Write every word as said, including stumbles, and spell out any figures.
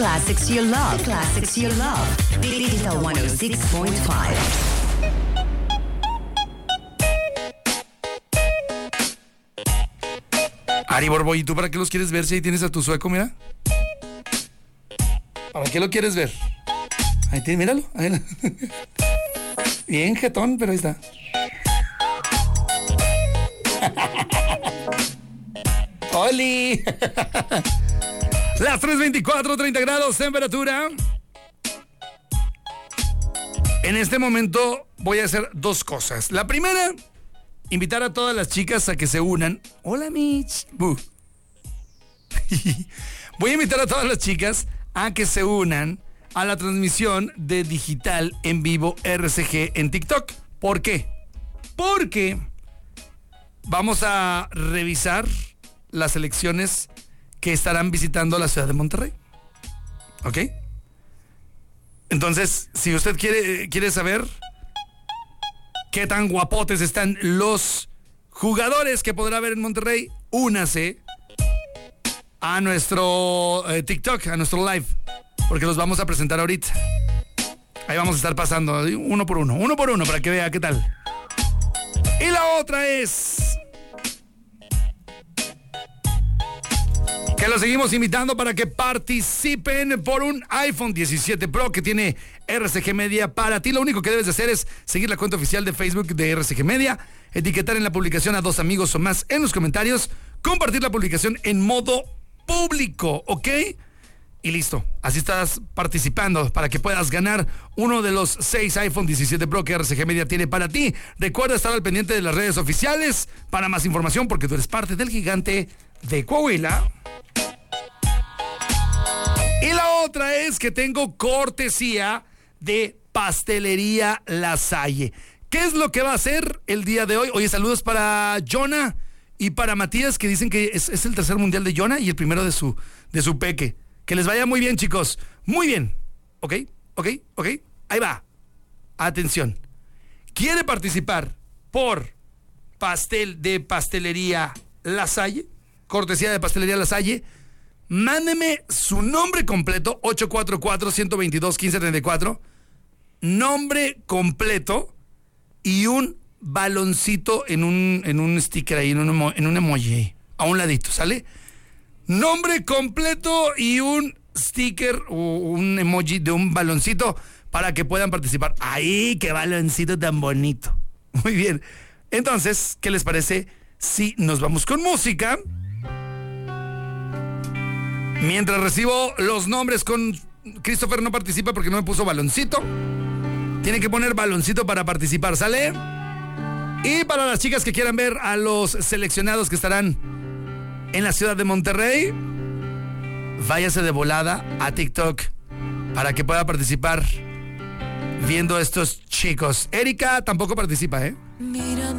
Classics you love. The classics you love. Digital ciento seis punto cinco. Ari Borbo, ¿y tú para qué los quieres ver si ahí tienes a tu sueco, mira? ¿Para qué lo quieres ver? Ahí tienes, míralo. Ahí. Bien jetón, pero ahí está. ¡Oli! Las tres veinticuatro, treinta grados, temperatura. En este momento voy a hacer dos cosas. La primera, invitar a todas las chicas a que se unan. Hola, Mitch. Uh. Voy a invitar a todas las chicas a que se unan a la transmisión de Digital en Vivo R C G en TikTok. ¿Por qué? Porque vamos a revisar las elecciones que estarán visitando la ciudad de Monterrey. ¿Ok? Entonces, si usted quiere, quiere saber qué tan guapotes están los jugadores que podrá ver en Monterrey, únase a nuestro eh, TikTok, a nuestro live, porque los vamos a presentar ahorita. Ahí vamos a estar pasando uno por uno, uno por uno, para que vea qué tal. Y la otra es que los seguimos invitando para que participen por un iPhone diecisiete Pro que tiene R C G Media para ti. Lo único que debes de hacer es seguir la cuenta oficial de Facebook de R C G Media, etiquetar en la publicación a dos amigos o más en los comentarios, compartir la publicación en modo público, ¿ok? Y listo, así estás participando para que puedas ganar uno de los seis iPhone diecisiete Pro que R C G Media tiene para ti. Recuerda estar al pendiente de las redes oficiales para más información, porque tú eres parte del gigante de Coahuila. Y la otra es que tengo cortesía de Pastelería La Salle. ¿Qué es lo que va a hacer el día de hoy? Oye, saludos para Jonah y para Matías, que dicen que es, es el tercer mundial de Jonah y el primero de su, de su peque. Que les vaya muy bien, chicos. Muy bien. ¿Ok? ¿Ok? ¿Ok? Ahí va. Atención. ¿Quiere participar por pastel de Pastelería La Salle? Cortesía de Pastelería La Salle. Mándeme su nombre completo, ocho cuatro cuatro, uno dos dos, uno cinco tres cuatro. Nombre completo y un baloncito en un, en un sticker ahí, en un, emo, en un emoji, a un ladito, ¿sale? Nombre completo y un sticker o un emoji de un baloncito para que puedan participar. ¡Ay, qué baloncito tan bonito! Muy bien. Entonces, ¿qué les parece si nos vamos con música? Mientras recibo los nombres con... Christopher no participa porque no me puso baloncito. Tiene que poner baloncito para participar, ¿sale? Y para las chicas que quieran ver a los seleccionados que estarán en la ciudad de Monterrey, váyase de volada a TikTok para que pueda participar viendo a estos chicos. Erika tampoco participa, ¿eh? Mírame.